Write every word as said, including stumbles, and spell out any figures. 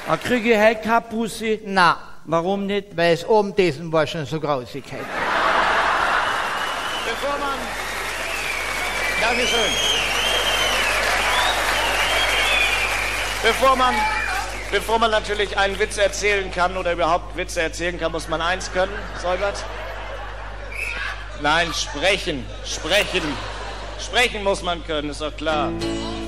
Ah, kriege ich heute keine Pussy? Na, Warum nicht? weil es oben dessen war schon so grausig heute. Bevor man... Dankeschön. Bevor man, bevor man natürlich einen Witz erzählen kann oder überhaupt Witze erzählen kann, muss man eins können, Säubert? Nein, sprechen, sprechen. Sprechen muss man können, ist doch klar.